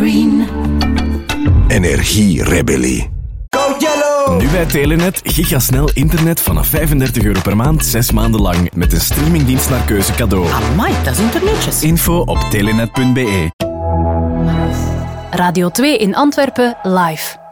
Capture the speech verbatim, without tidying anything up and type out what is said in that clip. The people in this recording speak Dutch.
green. Energierebellie. Go Yellow! Nu bij Telenet, gigasnel internet vanaf vijfendertig euro per maand, zes maanden lang. Met een streamingdienst naar keuze cadeau. Amai, dat is internetjes. Info op telenet punt be. Radio twee in Antwerpen, live.